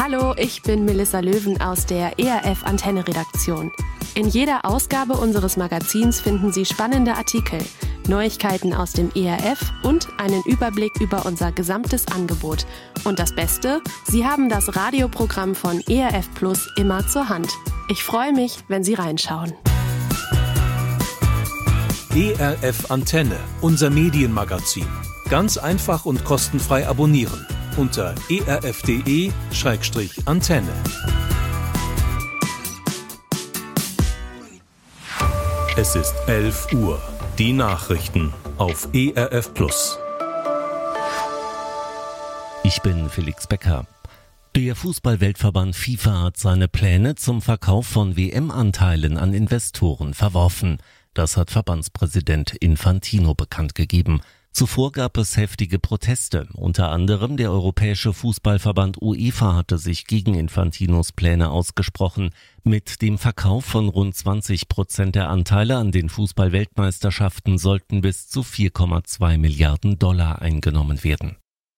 Hallo, ich bin Melissa Löwen aus der ERF Antenne-Redaktion. In jeder Ausgabe unseres Magazins finden Sie spannende Artikel, Neuigkeiten aus dem ERF und einen Überblick über unser gesamtes Angebot. Und das Beste, Sie haben das Radioprogramm von ERF Plus immer zur Hand. Ich freue mich, wenn Sie reinschauen. ERF Antenne, unser Medienmagazin. Ganz einfach und kostenfrei abonnieren unter erf.de/Antenne. Es ist 11 Uhr. Die Nachrichten auf ERF Plus. Ich bin Felix Becker. Der Fußball-Weltverband FIFA hat seine Pläne zum Verkauf von WM-Anteilen an Investoren verworfen. Das hat Verbandspräsident Infantino bekannt gegeben. Zuvor gab es heftige Proteste. Unter anderem der Europäische Fußballverband UEFA hatte sich gegen Infantinos Pläne ausgesprochen. Mit dem Verkauf von rund 20% der Anteile an den Fußball-Weltmeisterschaften sollten bis zu 4,2 Milliarden Dollar eingenommen werden.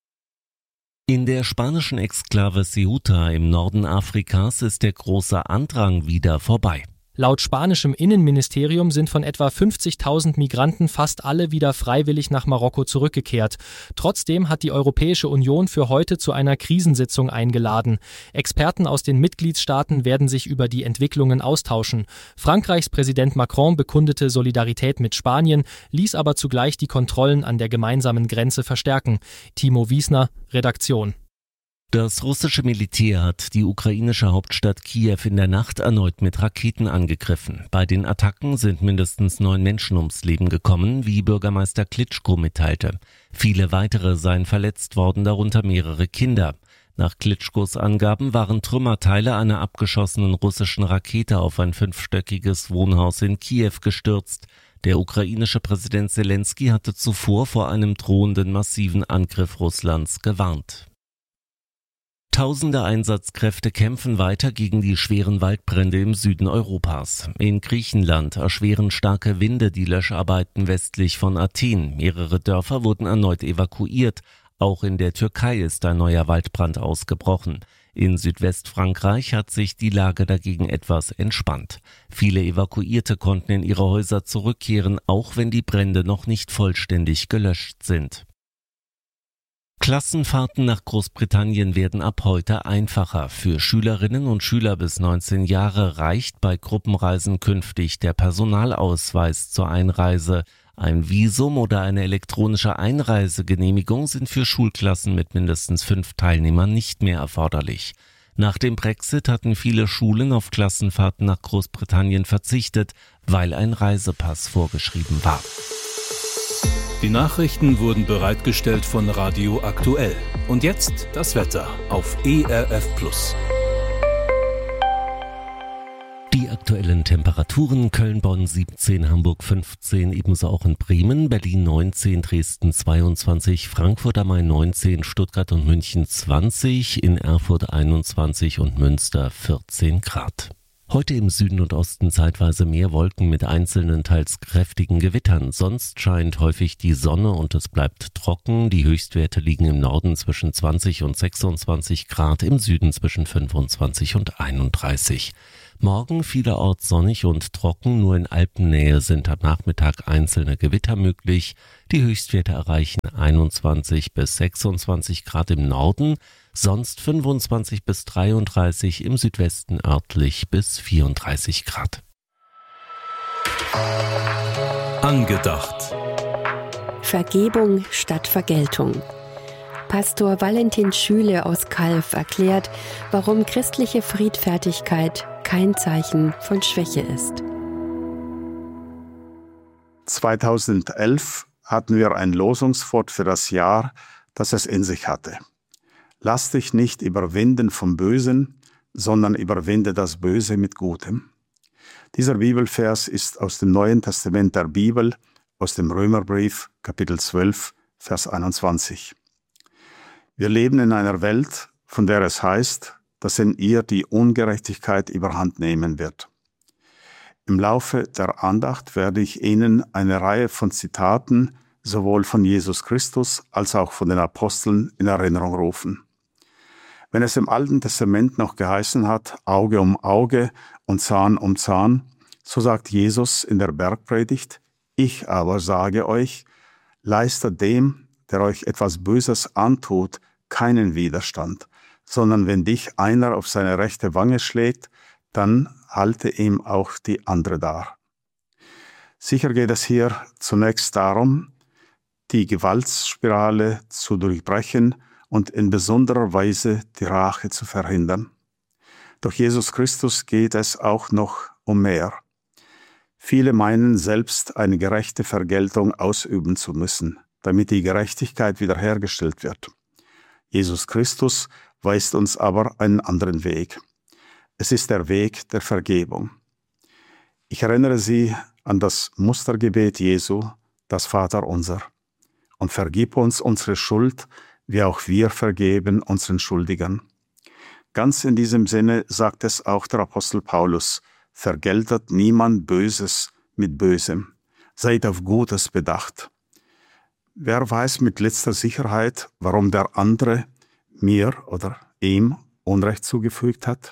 In der spanischen Exklave Ceuta im Norden Afrikas ist der große Andrang wieder vorbei. Laut spanischem Innenministerium sind von etwa 50.000 Migranten fast alle wieder freiwillig nach Marokko zurückgekehrt. Trotzdem hat die Europäische Union für heute zu einer Krisensitzung eingeladen. Experten aus den Mitgliedstaaten werden sich über die Entwicklungen austauschen. Frankreichs Präsident Macron bekundete Solidarität mit Spanien, ließ aber zugleich die Kontrollen an der gemeinsamen Grenze verstärken. Timo Wiesner, Redaktion. Das russische Militär hat die ukrainische Hauptstadt Kiew in der Nacht erneut mit Raketen angegriffen. Bei den Attacken sind mindestens 9 Menschen ums Leben gekommen, wie Bürgermeister Klitschko mitteilte. Viele weitere seien verletzt worden, darunter mehrere Kinder. Nach Klitschkos Angaben waren Trümmerteile einer abgeschossenen russischen Rakete auf ein 5-stöckiges Wohnhaus in Kiew gestürzt. Der ukrainische Präsident Selenskyj hatte zuvor vor einem drohenden massiven Angriff Russlands gewarnt. Tausende Einsatzkräfte kämpfen weiter gegen die schweren Waldbrände im Süden Europas. In Griechenland erschweren starke Winde die Löscharbeiten westlich von Athen. Mehrere Dörfer wurden erneut evakuiert. Auch in der Türkei ist ein neuer Waldbrand ausgebrochen. In Südwestfrankreich hat sich die Lage dagegen etwas entspannt. Viele Evakuierte konnten in ihre Häuser zurückkehren, auch wenn die Brände noch nicht vollständig gelöscht sind. Klassenfahrten nach Großbritannien werden ab heute einfacher. Für Schülerinnen und Schüler bis 19 Jahre reicht bei Gruppenreisen künftig der Personalausweis zur Einreise. Ein Visum oder eine elektronische Einreisegenehmigung sind für Schulklassen mit mindestens 5 Teilnehmern nicht mehr erforderlich. Nach dem Brexit hatten viele Schulen auf Klassenfahrten nach Großbritannien verzichtet, weil ein Reisepass vorgeschrieben war. Die Nachrichten wurden bereitgestellt von Radio Aktuell. Und jetzt das Wetter auf ERF Plus. Die aktuellen Temperaturen: Köln-Bonn 17, Hamburg 15, ebenso auch in Bremen, Berlin 19, Dresden 22, Frankfurt am Main 19, Stuttgart und München 20, in Erfurt 21 und Münster 14 Grad. Heute im Süden und Osten zeitweise mehr Wolken mit einzelnen, teils kräftigen Gewittern. Sonst scheint häufig die Sonne und es bleibt trocken. Die Höchstwerte liegen im Norden zwischen 20 und 26 Grad, im Süden zwischen 25 und 31. Morgen vielerorts sonnig und trocken, nur in Alpennähe sind am Nachmittag einzelne Gewitter möglich. Die Höchstwerte erreichen 21 bis 26 Grad im Norden, sonst 25 bis 33, im Südwesten örtlich bis 34 Grad. Angedacht. Vergebung statt Vergeltung. Pastor Valentin Schüle aus Calw erklärt, warum christliche Friedfertigkeit kein Zeichen von Schwäche ist. 2011 hatten wir ein Losungswort für das Jahr, das es in sich hatte. Lass dich nicht überwinden vom Bösen, sondern überwinde das Böse mit Gutem. Dieser Bibelvers ist aus dem Neuen Testament der Bibel, aus dem Römerbrief, Kapitel 12, Vers 21. Wir leben in einer Welt, von der es heißt, dass in ihr die Ungerechtigkeit überhand nehmen wird. Im Laufe der Andacht werde ich Ihnen eine Reihe von Zitaten sowohl von Jesus Christus als auch von den Aposteln in Erinnerung rufen. Wenn es im Alten Testament noch geheißen hat, Auge um Auge und Zahn um Zahn, so sagt Jesus in der Bergpredigt, ich aber sage euch, leistet dem, der euch etwas Böses antut, keinen Widerstand, sondern wenn dich einer auf seine rechte Wange schlägt, dann halte ihm auch die andere dar. Sicher geht es hier zunächst darum, die Gewaltspirale zu durchbrechen und in besonderer Weise die Rache zu verhindern. Durch Jesus Christus geht es auch noch um mehr. Viele meinen, selbst eine gerechte Vergeltung ausüben zu müssen, damit die Gerechtigkeit wiederhergestellt wird. Jesus Christus weist uns aber einen anderen Weg. Es ist der Weg der Vergebung. Ich erinnere Sie an das Mustergebet Jesu, das Vaterunser. Und vergib uns unsere Schuld, wie auch wir vergeben unseren Schuldigern. Ganz in diesem Sinne sagt es auch der Apostel Paulus, vergeltet niemand Böses mit Bösem, seid auf Gutes bedacht. Wer weiß mit letzter Sicherheit, warum der andere mir oder ihm Unrecht zugefügt hat?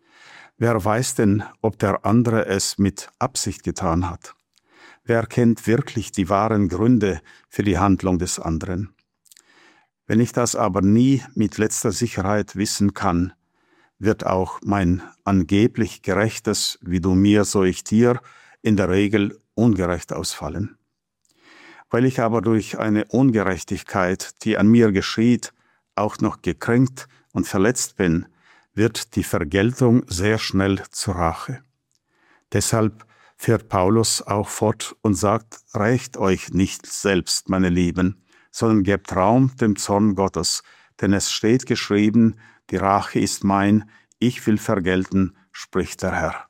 Wer weiß denn, ob der andere es mit Absicht getan hat? Wer kennt wirklich die wahren Gründe für die Handlung des anderen? Wenn ich das aber nie mit letzter Sicherheit wissen kann, wird auch mein angeblich gerechtes, wie du mir, so ich dir, in der Regel ungerecht ausfallen. Weil ich aber durch eine Ungerechtigkeit, die an mir geschieht, auch noch gekränkt und verletzt bin, wird die Vergeltung sehr schnell zur Rache. Deshalb fährt Paulus auch fort und sagt, rächt euch nicht selbst, meine Lieben, sondern gebt Raum dem Zorn Gottes, denn es steht geschrieben, die Rache ist mein, ich will vergelten, spricht der Herr.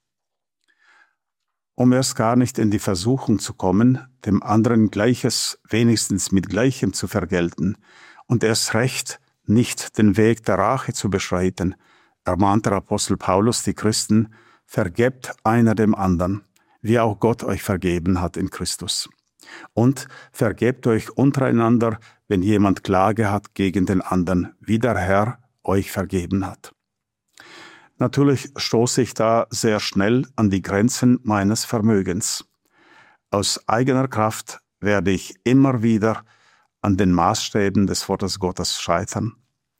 Um erst gar nicht in die Versuchung zu kommen, dem anderen Gleiches wenigstens mit Gleichem zu vergelten und erst recht nicht den Weg der Rache zu beschreiten, ermahnt der Apostel Paulus die Christen, vergebt einer dem anderen, wie auch Gott euch vergeben hat in Christus. Und vergebt euch untereinander, wenn jemand Klage hat gegen den anderen, wie der Herr euch vergeben hat. Natürlich stoße ich da sehr schnell an die Grenzen meines Vermögens. Aus eigener Kraft werde ich immer wieder an den Maßstäben des Wortes Gottes scheitern.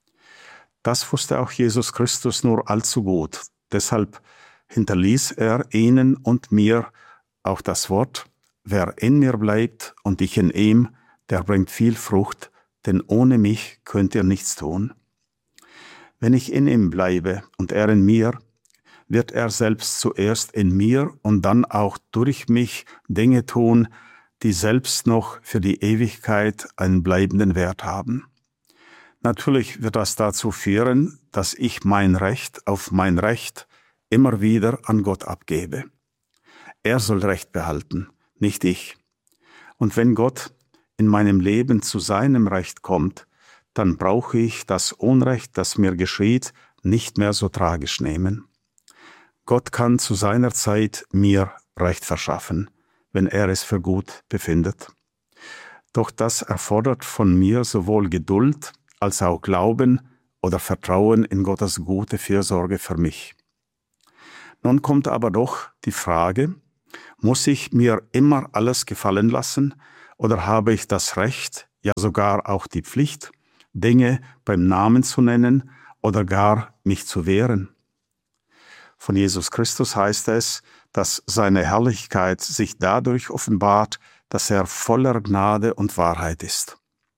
Das wusste auch Jesus Christus nur allzu gut. Deshalb hinterließ er ihnen und mir auch das Wort, wer in mir bleibt und ich in ihm, der bringt viel Frucht, denn ohne mich könnt ihr nichts tun. Wenn ich in ihm bleibe und er in mir, wird er selbst zuerst in mir und dann auch durch mich Dinge tun, die selbst noch für die Ewigkeit einen bleibenden Wert haben. Natürlich wird das dazu führen, dass ich mein Recht auf mein Recht immer wieder an Gott abgebe. Er soll Recht behalten, nicht ich. Und wenn Gott in meinem Leben zu seinem Recht kommt, dann brauche ich das Unrecht, das mir geschieht, nicht mehr so tragisch nehmen. Gott kann zu seiner Zeit mir Recht verschaffen, wenn er es für gut befindet. Doch das erfordert von mir sowohl Geduld als auch Glauben oder Vertrauen in Gottes gute Fürsorge für mich. Nun kommt aber doch die Frage, muss ich mir immer alles gefallen lassen oder habe ich das Recht, ja sogar auch die Pflicht, Dinge beim Namen zu nennen oder gar mich zu wehren? Von Jesus Christus heißt es, dass seine Herrlichkeit sich dadurch offenbart, dass er voller Gnade und Wahrheit ist.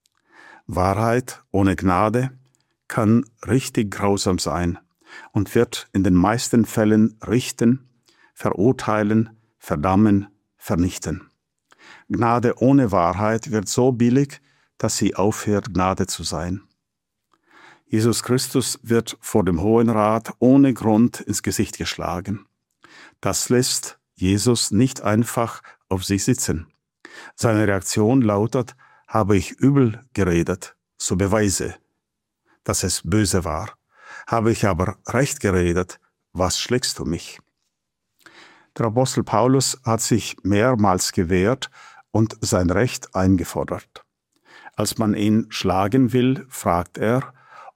Wahrheit ohne Gnade kann richtig grausam sein und wird in den meisten Fällen richten, verurteilen, verdammen, vernichten. Gnade ohne Wahrheit wird so billig, dass sie aufhört, Gnade zu sein. Jesus Christus wird vor dem Hohen Rat ohne Grund ins Gesicht geschlagen. Das lässt Jesus nicht einfach auf sich sitzen. Seine Reaktion lautet, habe ich übel geredet, so beweise, dass es böse war. Habe ich aber recht geredet, was schlägst du mich? Der Apostel Paulus hat sich mehrmals gewehrt und sein Recht eingefordert. Als man ihn schlagen will, fragt er,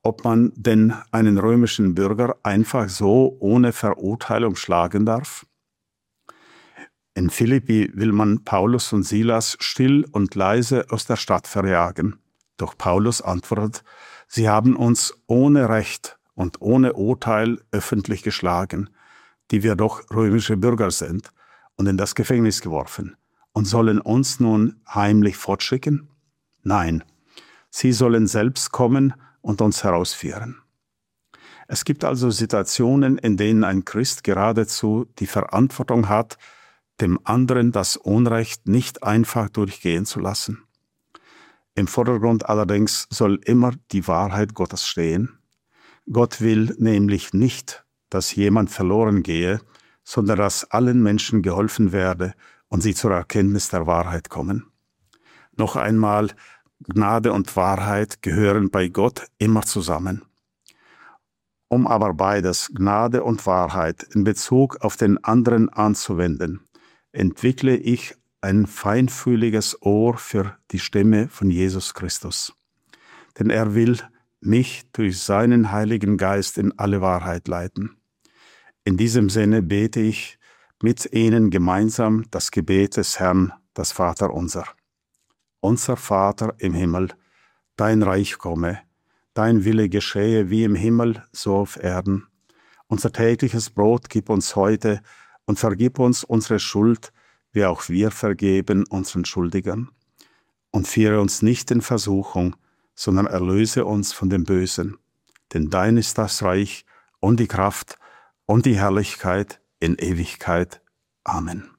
ob man denn einen römischen Bürger einfach so ohne Verurteilung schlagen darf? In Philippi will man Paulus und Silas still und leise aus der Stadt verjagen. Doch Paulus antwortet, sie haben uns ohne Recht und ohne Urteil öffentlich geschlagen, die wir doch römische Bürger sind, und in das Gefängnis geworfen, und sollen uns nun heimlich fortschicken? Nein, sie sollen selbst kommen und uns herausführen. Es gibt also Situationen, in denen ein Christ geradezu die Verantwortung hat, dem anderen das Unrecht nicht einfach durchgehen zu lassen. Im Vordergrund allerdings soll immer die Wahrheit Gottes stehen. Gott will nämlich nicht, dass jemand verloren gehe, sondern dass allen Menschen geholfen werde und sie zur Erkenntnis der Wahrheit kommen. Noch einmal, Gnade und Wahrheit gehören bei Gott immer zusammen. Um aber beides, Gnade und Wahrheit, in Bezug auf den anderen anzuwenden, entwickle ich ein feinfühliges Ohr für die Stimme von Jesus Christus. Denn er will mich durch seinen Heiligen Geist in alle Wahrheit leiten. In diesem Sinne bete ich mit Ihnen gemeinsam das Gebet des Herrn, das Vaterunser. Unser Vater im Himmel, dein Reich komme, dein Wille geschehe wie im Himmel, so auf Erden. Unser tägliches Brot gib uns heute und vergib uns unsere Schuld, wie auch wir vergeben unseren Schuldigern. Und führe uns nicht in Versuchung, sondern erlöse uns von dem Bösen. Denn dein ist das Reich und die Kraft und die Herrlichkeit in Ewigkeit. Amen.